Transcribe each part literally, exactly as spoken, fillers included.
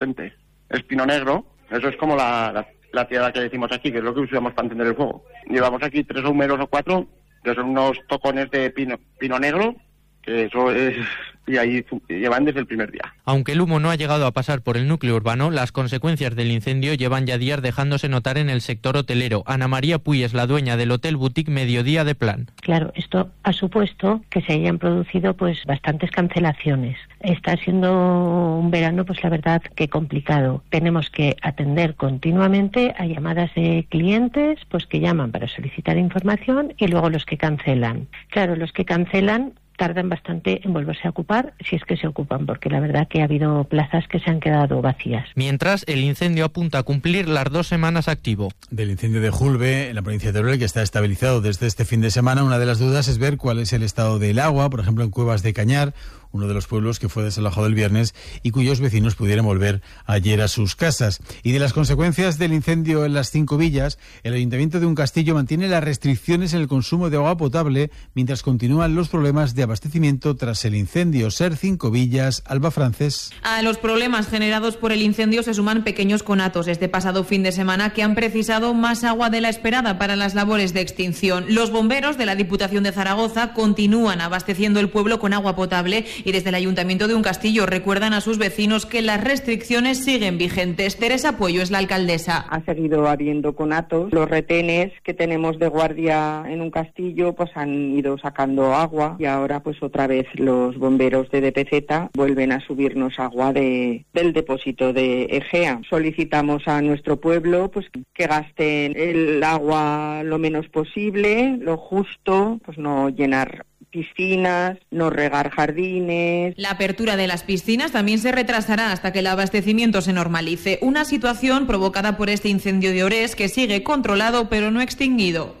Es pino negro, eso es como la, la, la tirada que decimos aquí, que es lo que usamos para encender el fuego. Llevamos aquí tres húmeros o cuatro, que son unos tocones de pino, pino negro, que eso es, y ahí llevan desde el primer día. Aunque el humo no ha llegado a pasar por el núcleo urbano, las consecuencias del incendio llevan ya días dejándose notar en el sector hotelero. Ana María Puy es la dueña del Hotel Boutique Mediodía de Plan. Claro, esto ha supuesto que se hayan producido pues bastantes cancelaciones. Está siendo un verano, pues la verdad, que complicado. Tenemos que atender continuamente a llamadas de clientes, pues que llaman para solicitar información y luego los que cancelan. Claro, los que cancelan tardan bastante en volverse a ocupar, si es que se ocupan, porque la verdad que ha habido plazas que se han quedado vacías. Mientras, el incendio apunta a cumplir las dos semanas activo. Del incendio de Julbe, en la provincia de Teruel, que está estabilizado desde este fin de semana, una de las dudas es ver cuál es el estado del agua, por ejemplo, en Cuevas de Cañar, uno de los pueblos que fue desalojado el viernes y cuyos vecinos pudieron volver ayer a sus casas. Y de las consecuencias del incendio en las Cinco Villas, el Ayuntamiento de Uncastillo mantiene las restricciones en el consumo de agua potable mientras continúan los problemas de abastecimiento tras el incendio. Ser Cinco Villas, Alba Francés. A los problemas generados por el incendio se suman pequeños conatos este pasado fin de semana que han precisado más agua de la esperada para las labores de extinción. Los bomberos de la Diputación de Zaragoza continúan abasteciendo el pueblo con agua potable y desde el Ayuntamiento de Uncastillo recuerdan a sus vecinos que las restricciones siguen vigentes. Teresa Puello es la alcaldesa. Ha seguido habiendo conatos. Los retenes que tenemos de guardia en Uncastillo pues han ido sacando agua y ahora pues otra vez los bomberos de D P Z vuelven a subirnos agua de, del depósito de Egea. Solicitamos a nuestro pueblo pues que gasten el agua lo menos posible, lo justo, pues no llenar piscinas, no regar jardines. La apertura de las piscinas también se retrasará hasta que el abastecimiento se normalice. Una situación provocada por este incendio de Orés que sigue controlado pero no extinguido.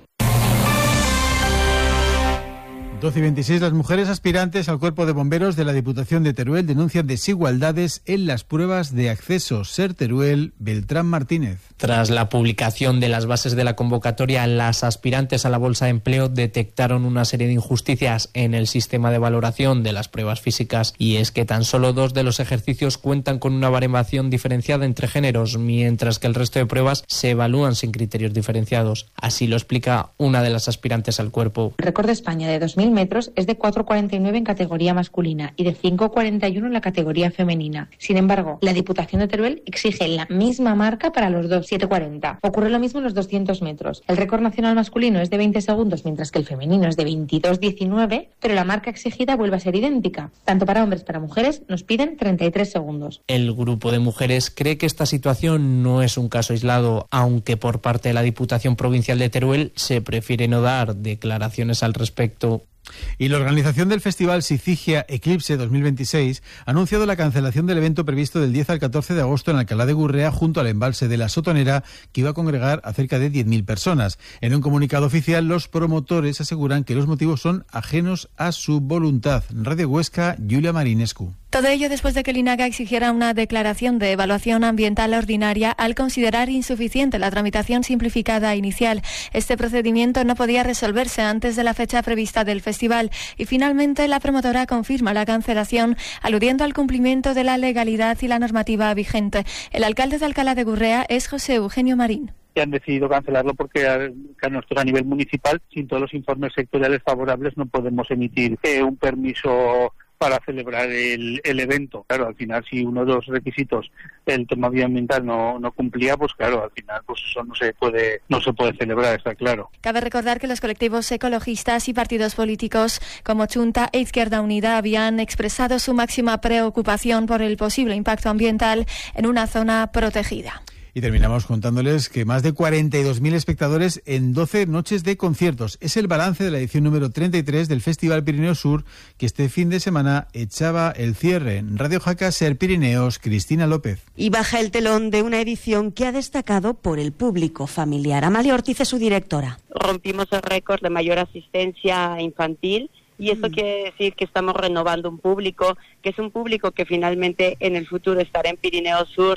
doce y veintiséis, las mujeres aspirantes al cuerpo de bomberos de la Diputación de Teruel denuncian desigualdades en las pruebas de acceso. Ser Teruel, Beltrán Martínez. Tras la publicación de las bases de la convocatoria, las aspirantes a la bolsa de empleo detectaron una serie de injusticias en el sistema de valoración de las pruebas físicas, y es que tan solo dos de los ejercicios cuentan con una baremación diferenciada entre géneros, mientras que el resto de pruebas se evalúan sin criterios diferenciados. Así lo explica una de las aspirantes al cuerpo. El récord de España de dos mil metros es de cuatro cuarenta y nueve en categoría masculina y de cinco cuarenta y uno en la categoría femenina. Sin embargo, la Diputación de Teruel exige la misma marca para los dos, siete cuarenta. Ocurre lo mismo en los doscientos metros. El récord nacional masculino es de veinte segundos, mientras que el femenino es de veintidós diecinueve, pero la marca exigida vuelve a ser idéntica. Tanto para hombres como para mujeres nos piden treinta y tres segundos. El grupo de mujeres cree que esta situación no es un caso aislado, aunque por parte de la Diputación Provincial de Teruel se prefiere no dar declaraciones al respecto. Y la organización del Festival Sicilia Eclipse dos mil veintiséis ha anunciado la cancelación del evento previsto del diez al catorce de agosto en Alcalá de Gurrea junto al embalse de la Sotonera, que iba a congregar a cerca de diez mil personas. En un comunicado oficial, los promotores aseguran que los motivos son ajenos a su voluntad. Radio Huesca, Julia Marinescu. Todo ello después de que el INAGA exigiera una declaración de evaluación ambiental ordinaria al considerar insuficiente la tramitación simplificada inicial. Este procedimiento no podía resolverse antes de la fecha prevista del festival y finalmente la promotora confirma la cancelación aludiendo al cumplimiento de la legalidad y la normativa vigente. El alcalde de Alcalá de Gurrea es José Eugenio Marín. Que han decidido cancelarlo porque a, a nosotros a nivel municipal, sin todos los informes sectoriales favorables, no podemos emitir eh, un permiso para celebrar el, el evento. Claro, al final, si uno de los requisitos, el tema medioambiental, no, no cumplía, pues claro, al final pues eso no se puede no se puede celebrar, está claro. Cabe recordar que los colectivos ecologistas y partidos políticos como Chunta e Izquierda Unida habían expresado su máxima preocupación por el posible impacto ambiental en una zona protegida. Y terminamos contándoles que más de cuarenta y dos mil espectadores en doce noches de conciertos. Es el balance de la edición número treinta y tres del Festival Pirineo Sur, que este fin de semana echaba el cierre. En Radio Jaca, Ser Pirineos, Cristina López. Y baja el telón de una edición que ha destacado por el público familiar. Amalia Ortiz es su directora. Rompimos el récord de mayor asistencia infantil. Y esto mm. quiere decir que estamos renovando un público, que es un público que finalmente en el futuro estará en Pirineo Sur,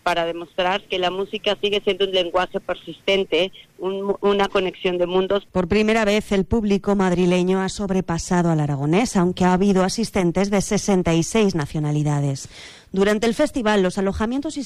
para demostrar que la música sigue siendo un lenguaje persistente, un, una conexión de mundos. Por primera vez el público madrileño ha sobrepasado al aragonés, aunque ha habido asistentes de sesenta y seis nacionalidades. Durante el festival, los alojamientos y